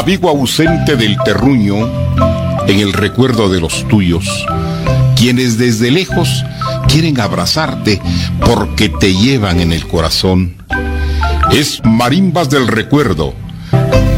amigo ausente del terruño, en el recuerdo de los tuyos, quienes desde lejos quieren abrazarte porque te llevan en el corazón. Es Marimbas del Recuerdo,